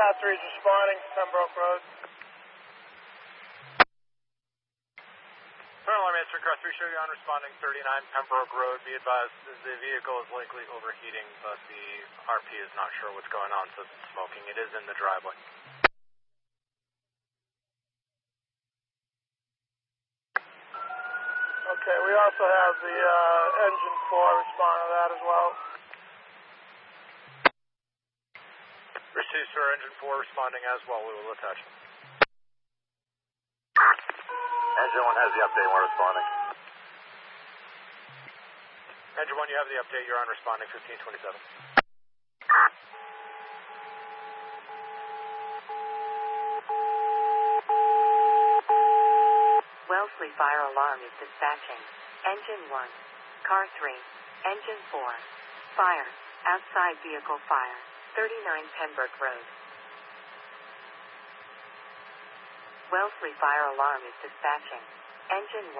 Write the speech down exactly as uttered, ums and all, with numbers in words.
Car three is responding to Pembroke Road. Fire alarm answer, Car three, show you on responding thirty-nine Pembroke Road. Be advised, the vehicle is likely overheating, but the R P is not sure what's going on, so it's smoking. It is in the driveway. Okay, we also have the uh, engine four respond to that as well. Received, sir. Engine four responding as well. We will attach. Engine one has the update. We're responding. Engine one, you have the update. You're on responding fifteen twenty-seven. Wellesley fire alarm is dispatching. Engine one. Car three. Engine four. Fire. Outside vehicle fire. thirty-nine Pembroke Road. Wellesley fire alarm is dispatching. Engine one.